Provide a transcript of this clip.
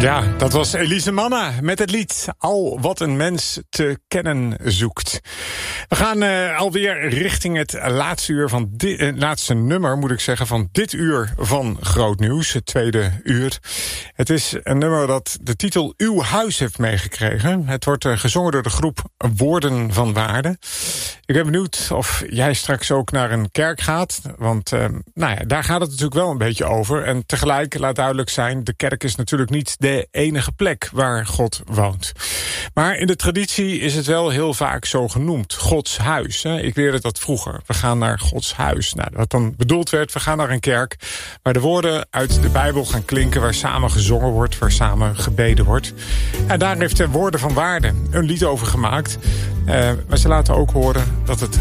Ja, dat was Elise Manna met het lied Al wat een mens te kennen zoekt. We gaan alweer richting het laatste uur van laatste nummer, moet ik zeggen, van dit uur van Groot Nieuws, het tweede uur. Het is een nummer dat de titel Uw Huis heeft meegekregen. Het wordt gezongen door de groep Woorden van Waarde. Ik ben benieuwd of jij straks ook naar een kerk gaat, want daar gaat het natuurlijk wel een beetje over. En tegelijk laat duidelijk zijn, de kerk is natuurlijk niet de enige plek waar God woont. Maar in de traditie is het wel heel vaak zo genoemd. Gods huis. Ik leerde dat vroeger. We gaan naar Gods huis. Nou, wat dan bedoeld werd, we gaan naar een kerk waar de woorden uit de Bijbel gaan klinken, waar samen gezongen wordt, waar samen gebeden wordt. En daar heeft de Woorden van Waarde een lied over gemaakt. Maar ze laten ook horen dat het